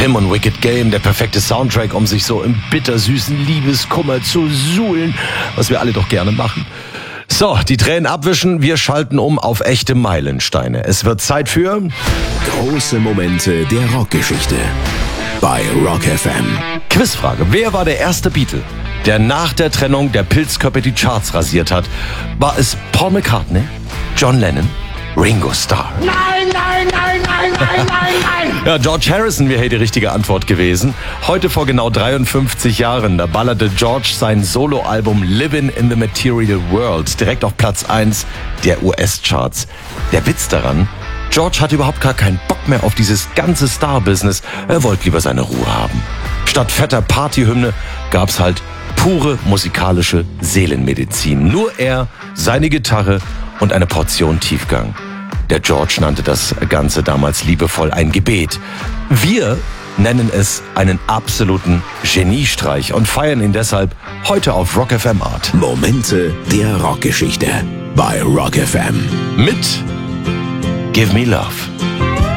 Him und Wicked Game, der perfekte Soundtrack, um sich so im bittersüßen Liebeskummer zu suhlen, was wir alle doch gerne machen. So, die Tränen abwischen, wir schalten um auf echte Meilensteine. Es wird Zeit für große Momente der Rockgeschichte bei Rock FM. Quizfrage. Wer war der erste Beatle, der nach der Trennung der Pilzköpfe die Charts rasiert hat? War es Paul McCartney, John Lennon, Ringo Starr? Nein, nein, nein, nein, nein, nein, nein! Ja, George Harrison wäre hier die richtige Antwort gewesen. Heute vor genau 53 Jahren, da ballerte George sein Soloalbum Livin' in the Material World direkt auf Platz 1 der US-Charts. Der Witz daran, George hatte überhaupt gar keinen Bock mehr auf dieses ganze Star-Business. Er wollte lieber seine Ruhe haben. Statt fetter Partyhymne gab's halt pure musikalische Seelenmedizin. Nur er, seine Gitarre und eine Portion Tiefgang. Der George nannte das Ganze damals liebevoll ein Gebet. Wir nennen es einen absoluten Geniestreich und feiern ihn deshalb heute auf Rock FM Art. Momente der Rockgeschichte bei Rock FM. Mit Give Me Love.